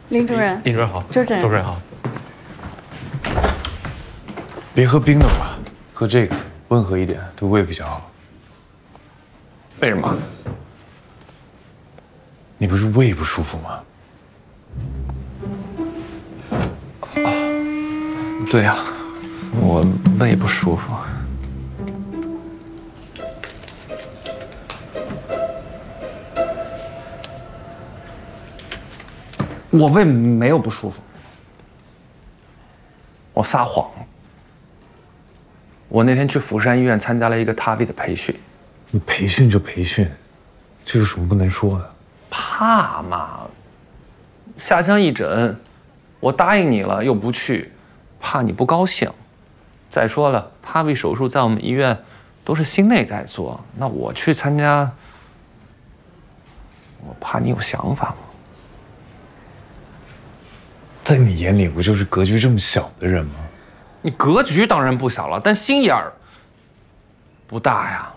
林主任， 林主任好， 周主任， 周主任好。 别喝冰的吧，喝这个温和一点，对胃比较好。 为什么？ 你不是胃不舒服吗？ 对呀，我胃不舒服。我胃没有不舒服，我撒谎。我那天去釜山医院参加了一个TAVI的培训。 你培训就培训，这有什么不能说的？ 怕嘛？下乡义诊，我答应你了又不去，怕你不高兴。再说了，TAVI手术在我们医院都是心内在做，那我去参加，我怕你有想法嘛。 在你眼里，我就是格局这么小的人吗？ 你格局当然不小了，但心眼儿不大呀。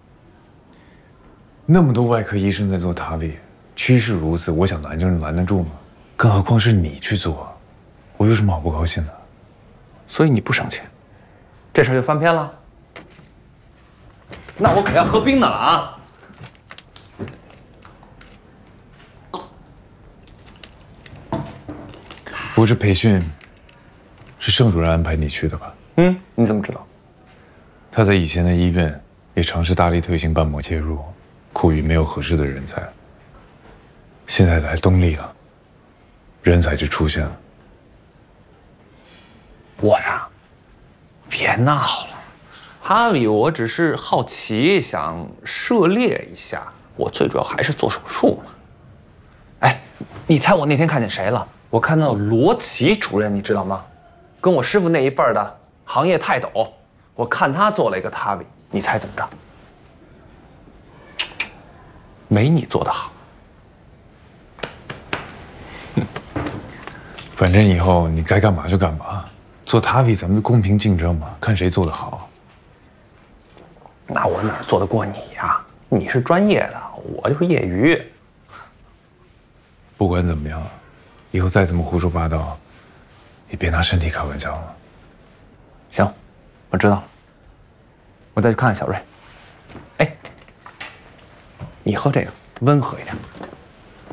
那么多外科医生在做TAVI，趋势如此，我想拦就能拦得住吗？更何况是你去做，我有什么好不高兴的？ 所以你不省钱，这事儿就翻篇了。那我可要喝冰的了啊！ 不过这培训是盛主任安排你去的吧？ 嗯，你怎么知道？ 他在以前的医院也尝试大力推行瓣膜介入，苦于没有合适的人才。现在来东丽了，人才就出现了。 我呀，别闹了，哈利，我只是好奇，想涉猎一下。我最主要还是做手术嘛。哎，你猜我那天看见谁了？我看到罗琦主任，你知道吗？跟我师傅那一辈儿的行业泰斗，我看他做了一个TAVI，你猜怎么着？没你做得好。 反正以后你该干嘛就干嘛，做TAVI咱们就公平竞争嘛，看谁做得好。 那我哪做得过你呀？你是专业的，我就是业余。 不管怎么样，以后再怎么胡说八道，也别拿身体开玩笑了。 行，我知道了。我再去看看小瑞。哎，你喝这个温和一点。